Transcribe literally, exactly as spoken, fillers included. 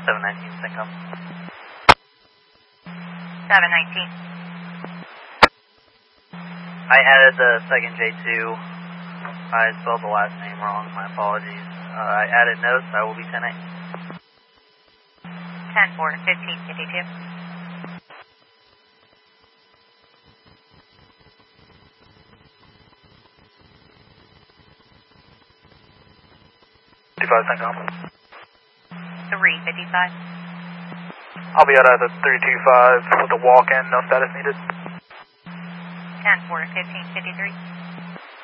seven nineteen, Syncom. seven nineteen. I added the second J two. I spelled the last name wrong, my apologies. Uh, I added notes, I will be ten eight. ten four, fifteen fifty-two. fifty-five, Syncom. three fifty-five. I'll be out of the three two five with a walk-in, no status needed. ten four, fifteen fifty-three.